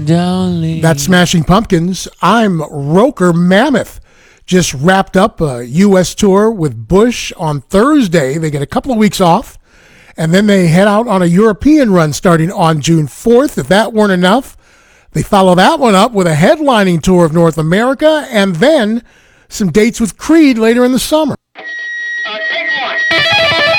darling. That's Smashing Pumpkins. I'm Roker Mammoth. Just wrapped up a U.S. tour with Bush on Thursday. They get a couple of weeks off, and then they head out on a European run starting on June 4th. If that weren't enough, they follow that one up with a headlining tour of North America, and then some dates with Creed later in the summer. Take one.